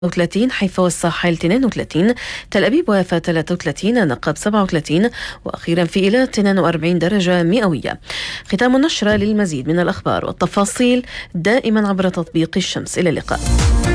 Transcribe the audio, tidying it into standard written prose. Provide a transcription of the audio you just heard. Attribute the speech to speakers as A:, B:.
A: 30، حيفا والساحل 32، تل أبيب ويافا 33، نقب 37، وأخيرا في إيلات 42 درجة مئوية. ختام النشرة. للمزيد من الأخبار والتفاصيل دائما عبر تطبيق الشمس. إلى اللقاء.